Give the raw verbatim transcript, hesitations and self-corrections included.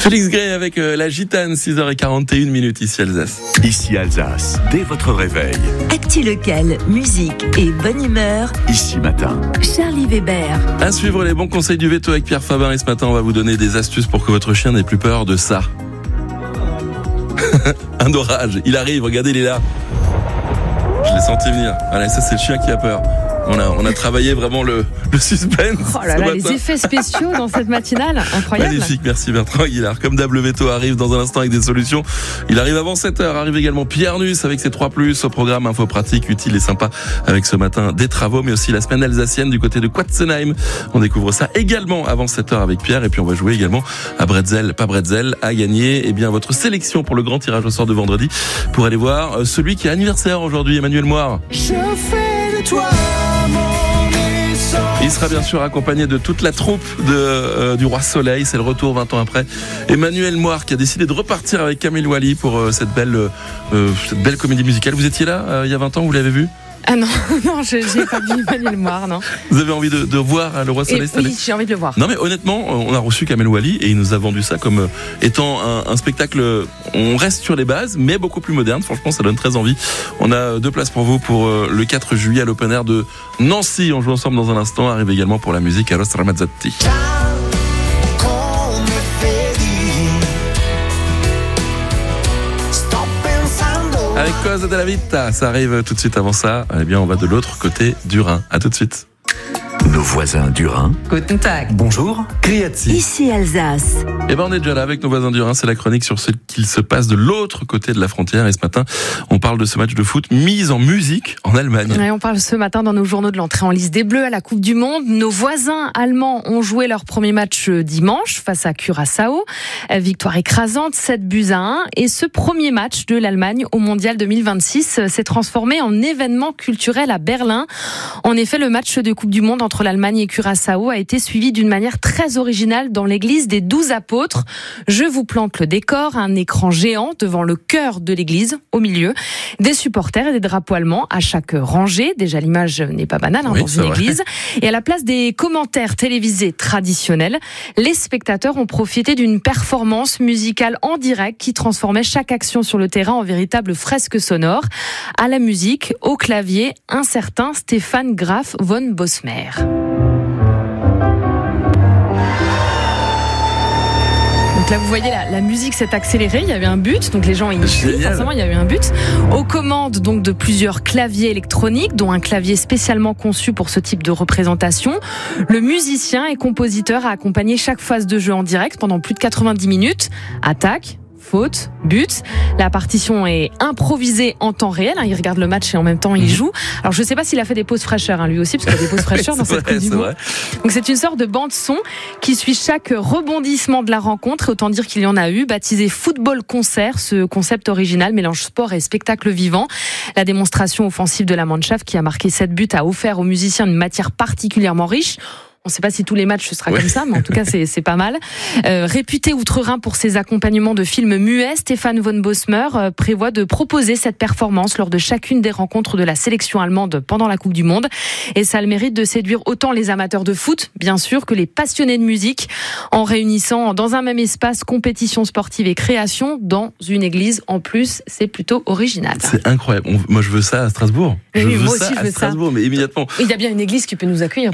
Félix Gray avec euh, la gitane, six heures quarante et une minutes ici Alsace. Ici Alsace, dès votre réveil. Actu local, musique et bonne humeur. Ici Matin. Charlie Weber. À suivre les bons conseils du veto avec Pierre Fabin, et ce matin on va vous donner des astuces pour que votre chien n'ait plus peur de ça. Un orage, il arrive, regardez, il est là. Je l'ai senti venir. Voilà, ça c'est le chien qui a peur. On a, on a travaillé vraiment le, le suspense. Oh là là, les effets spéciaux dans cette matinale, incroyable. Magnifique, merci Bertrand Aguilar. Comme d'hab, le veto arrive dans un instant avec des solutions. Il arrive avant sept heures. Arrive également Pierre Nuss avec ses trois plus au programme info pratique, utile et sympa avec ce matin des travaux, mais aussi la semaine alsacienne du côté de Quatzenheim. On découvre ça également avant sept heures avec Pierre, et puis on va jouer également à Bretzel, pas Bretzel, à gagner eh bien votre sélection pour le grand tirage au sort de vendredi pour aller voir celui qui a anniversaire aujourd'hui, Emmanuel Moire. Je fais de toi. Il sera bien sûr accompagné de toute la troupe de, euh, du Roi Soleil. C'est le retour vingt ans après. Emmanuel Moire qui a décidé de repartir avec Kamel Wally pour euh, cette, belle, euh, cette belle comédie musicale. Vous étiez là euh, il y a vingt ans, vous l'avez vu ? Ah non, non, je n'ai pas vu Emmanuel Moire, non. Vous avez envie de, de voir hein, le Roi Soleil cette année ? Oui, j'ai envie de le voir. Non mais honnêtement, on a reçu Kamel Wally et il nous a vendu ça comme euh, étant un, un spectacle, on reste sur les bases, mais beaucoup plus moderne. Franchement, ça donne très envie. On a deux places pour vous pour euh, le quatre juillet à l'Open Air de Nancy. On joue ensemble dans un instant. Arrive également pour la musique Eros Ramazzotti. Avec Cosa della Vita, ça arrive tout de suite. Avant ça, eh bien, on va de l'autre côté du Rhin. À tout de suite. Nos voisins du Rhin. Guten Tag. Bonjour. Criati. Ici Alsace. Eh ben, on est déjà là avec nos voisins du Rhin. C'est la chronique sur ce qu'il se passe de l'autre côté de la frontière. Et ce matin, on parle de ce match de foot mis en musique en Allemagne. Ouais, on parle ce matin dans nos journaux de l'entrée en liste des Bleus à la Coupe du Monde. Nos voisins allemands ont joué leur premier match dimanche face à Curaçao. Victoire écrasante, sept buts à un. Et ce premier match de l'Allemagne au Mondial deux mille vingt-six s'est transformé en événement culturel à Berlin. En effet, le match de Coupe du Monde entre l'Allemagne et Curaçao a été suivi d'une manière très originale dans l'église des douze apôtres. Je vous plante le décor, un écran géant devant le cœur de l'église, au milieu, des supporters et des drapeaux allemands à chaque rangée. Déjà, l'image n'est pas banale hein, oui, dans une vrai. église. Et à la place des commentaires télévisés traditionnels, les spectateurs ont profité d'une performance musicale en direct qui transformait chaque action sur le terrain en véritable fresque sonore. À la musique, au clavier, un certain Stefan Graf von Bosmer. Donc là, vous voyez, la, la musique s'est accélérée, il y avait un but, donc les gens ils crient, forcément il y avait un but. Aux commandes donc de plusieurs claviers électroniques, dont un clavier spécialement conçu pour ce type de représentation. Le musicien et compositeur a accompagné chaque phase de jeu en direct pendant plus de quatre-vingt-dix minutes. Attaque, faute, but. La partition est improvisée en temps réel. Hein. Il regarde le match et en même temps il joue. Alors je ne sais pas s'il a fait des pauses fraîcheur hein, lui aussi, parce qu'il y a des pauses fraîcheur dans cette Coupe du Monde. Donc c'est une sorte de bande son qui suit chaque rebondissement de la rencontre. Et autant dire qu'il y en a eu. Baptisé Football Concert, ce concept original mélange sport et spectacle vivant. La démonstration offensive de la Mannschaft qui a marqué sept buts a offert aux musiciens une matière particulièrement riche. On ne sait pas si tous les matchs ce sera ouais. comme ça, mais en tout cas c'est, c'est pas mal. Euh, réputé outre-Rhin pour ses accompagnements de films muets, Stefan von Bosmer euh, prévoit de proposer cette performance lors de chacune des rencontres de la sélection allemande pendant la Coupe du Monde. Et ça a le mérite de séduire autant les amateurs de foot, bien sûr, que les passionnés de musique, en réunissant dans un même espace compétition sportive et création dans une église. En plus, c'est plutôt original. C'est incroyable. On, moi, je veux ça à Strasbourg. Oui, je oui, veux moi ça aussi, je à veux Strasbourg, ça. mais immédiatement. Il y a bien une église qui peut nous accueillir.